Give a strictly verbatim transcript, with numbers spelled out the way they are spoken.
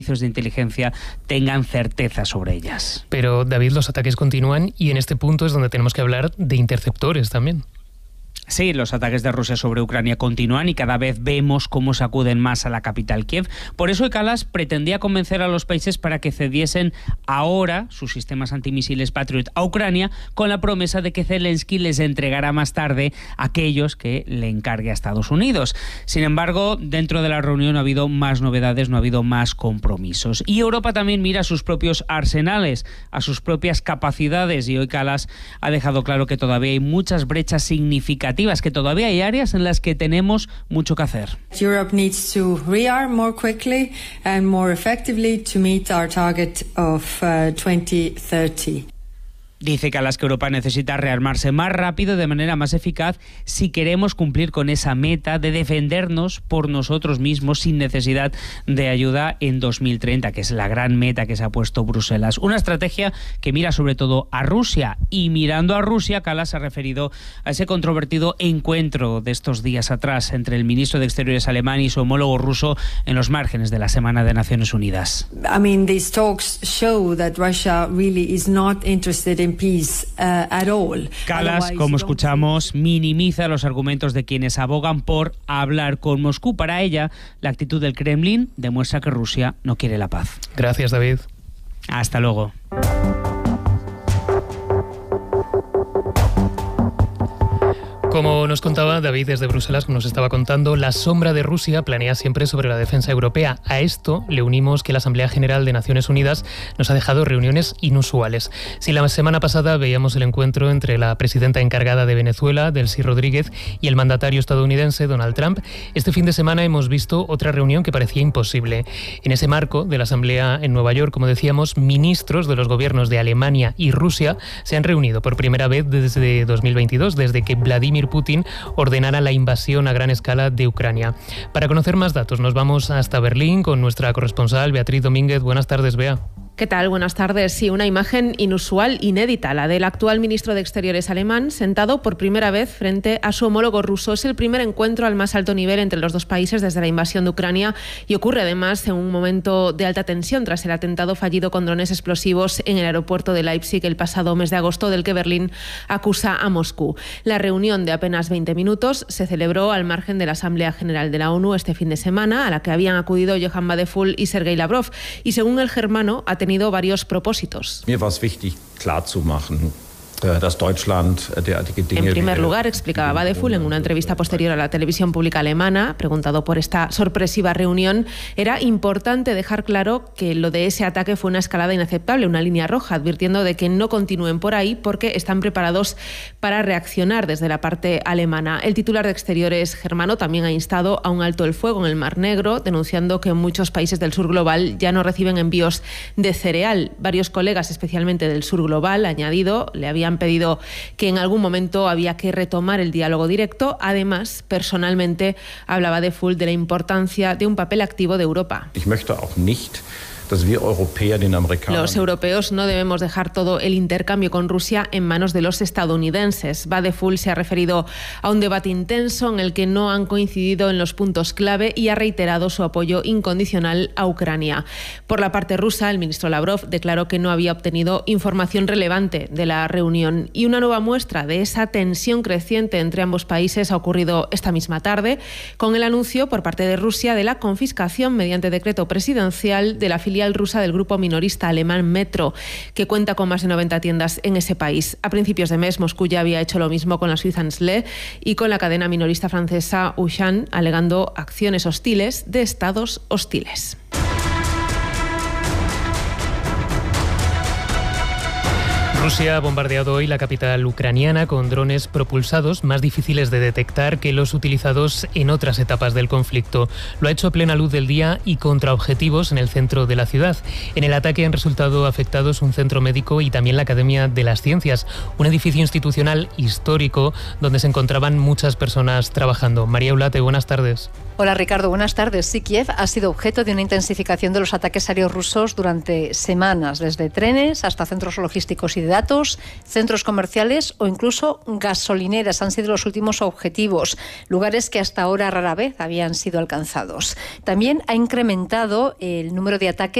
de inteligencia tengan certeza sobre ellas. Pero, David, los ataques continúan y en este punto es donde tenemos que hablar de interceptores también. Sí, los ataques de Rusia sobre Ucrania continúan y cada vez vemos cómo se acuden más a la capital, Kiev. Por eso Kallas pretendía convencer a los países para que cediesen ahora sus sistemas antimisiles Patriot a Ucrania, con la promesa de que Zelensky les entregará más tarde aquellos que le encargue a Estados Unidos. Sin embargo, dentro de la reunión ha habido más novedades, no ha habido más compromisos. Y Europa también mira a sus propios arsenales, a sus propias capacidades, y hoy Kallas ha dejado claro que todavía hay muchas brechas significativas, que todavía hay áreas en las que tenemos mucho que hacer. Europe needs to rearm more quickly and more effectively to meet our target of uh, twenty thirty. Dice Kallas que Europa necesita rearmarse más rápido, de manera más eficaz, si queremos cumplir con esa meta de defendernos por nosotros mismos sin necesidad de ayuda en dos mil treinta, que es la gran meta que se ha puesto Bruselas. Una estrategia que mira sobre todo a Rusia, y mirando a Rusia, Kallas se ha referido a ese controvertido encuentro de estos días atrás entre el ministro de Exteriores alemán y su homólogo ruso en los márgenes de la Semana de Naciones Unidas. I mean, these talks show that Russia really is not interested in peace uh, at all. Kallas, como escuchamos, minimiza los argumentos de quienes abogan por hablar con Moscú. Para ella, la actitud del Kremlin demuestra que Rusia no quiere la paz. Gracias, David. Hasta luego. Como nos contaba David desde Bruselas, nos estaba contando, la sombra de Rusia planea siempre sobre la defensa europea. A esto le unimos que la Asamblea General de Naciones Unidas nos ha dejado reuniones inusuales. Si la semana pasada veíamos el encuentro entre la presidenta encargada de Venezuela, Delcy Rodríguez, y el mandatario estadounidense, Donald Trump, este fin de semana hemos visto otra reunión que parecía imposible. En ese marco de la Asamblea en Nueva York, como decíamos, ministros de los gobiernos de Alemania y Rusia se han reunido por primera vez desde dos mil veintidós, desde que Vladimir Putin ordenara la invasión a gran escala de Ucrania. Para conocer más datos nos vamos hasta Berlín con nuestra corresponsal Beatriz Domínguez. Buenas tardes, Bea. ¿Qué tal? Buenas tardes. Sí, una imagen inusual, inédita, la del actual ministro de Exteriores alemán, sentado por primera vez frente a su homólogo ruso. Es el primer encuentro al más alto nivel entre los dos países desde la invasión de Ucrania y ocurre además en un momento de alta tensión tras el atentado fallido con drones explosivos en el aeropuerto de Leipzig el pasado mes de agosto, del que Berlín acusa a Moscú. La reunión de apenas veinte minutos se celebró al margen de la Asamblea General de la ONU este fin de semana, a la que habían acudido Johann Vadeful y Sergei Lavrov, y según el germano ha tenido varios propósitos. Mir war es wichtig, klar zu machen, dass Deutschland derartige Dinge. En primer lugar, explicaba Vadeful en una entrevista posterior a la televisión pública alemana, preguntado por esta sorpresiva reunión, era importante dejar claro que lo de ese ataque fue una escalada inaceptable, una línea roja, advirtiendo de que no continúen por ahí porque están preparados para reaccionar desde la parte alemana. El titular de Exteriores germano también ha instado a un alto el fuego en el Mar Negro, denunciando que muchos países del sur global ya no reciben envíos de cereal. Varios colegas, especialmente del sur global, añadido, le habían pedido que en algún momento había que retomar el diálogo directo. Además, personalmente hablaba Vadeful de la importancia de un papel activo de Europa. Ich möchte auch nicht Los europeos no debemos dejar todo el intercambio con Rusia en manos de los estadounidenses. Vadeful se ha referido a un debate intenso en el que no han coincidido en los puntos clave y ha reiterado su apoyo incondicional a Ucrania. Por la parte rusa, el ministro Lavrov declaró que no había obtenido información relevante de la reunión. Y una nueva muestra de esa tensión creciente entre ambos países ha ocurrido esta misma tarde, con el anuncio por parte de Rusia de la confiscación mediante decreto presidencial de la filial rusa del grupo minorista alemán Metro, que cuenta con más de noventa tiendas en ese país. A principios de mes, Moscú ya había hecho lo mismo con la Suiza Nestlé y con la cadena minorista francesa Auchan, alegando acciones hostiles de estados hostiles. Rusia ha bombardeado hoy la capital ucraniana con drones propulsados más difíciles de detectar que los utilizados en otras etapas del conflicto. Lo ha hecho a plena luz del día y contra objetivos en el centro de la ciudad. En el ataque han resultado afectados un centro médico y también la Academia de las Ciencias, un edificio institucional histórico donde se encontraban muchas personas trabajando. María Eulate, buenas tardes. Hola Ricardo, buenas tardes. Sí, Kiev ha sido objeto de una intensificación de los ataques aéreos rusos durante semanas, desde trenes hasta centros logísticos y de datos, centros comerciales o incluso gasolineras han sido los últimos objetivos, lugares que hasta ahora rara vez habían sido alcanzados. También ha incrementado el número de ataques